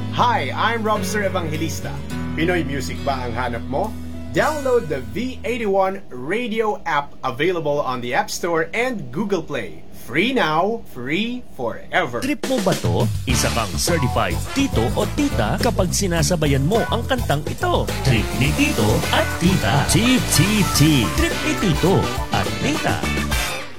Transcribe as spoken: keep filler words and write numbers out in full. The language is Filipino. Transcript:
Hi, I'm Robster Evangelista. Pinoy music ba ang hanap mo? Download the V eighty-one radio app available on the App Store and Google Play. Free now, free forever. Trip mo ba to? Isa kang certified tito o tita kapag sinasabayan mo ang kantang ito. Trip ni tito at tita. T T T. Trip ni tito at tita.